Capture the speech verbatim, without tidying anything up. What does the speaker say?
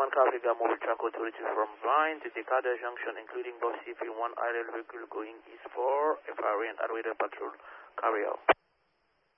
one copy, got mobile truck authority from Vine to Decatur Junction, including both C P one idle vehicle going east for F R A and Arvada Patrol. Carry out.